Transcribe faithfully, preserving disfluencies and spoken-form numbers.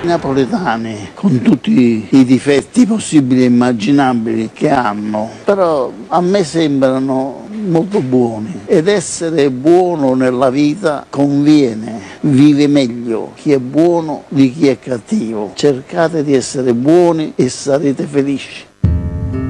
I napoletani, con tutti i difetti possibili e immaginabili che hanno, però a me sembrano molto buoni, ed essere buono nella vita conviene, vive meglio chi è buono di chi è cattivo. Cercate di essere buoni e sarete felici.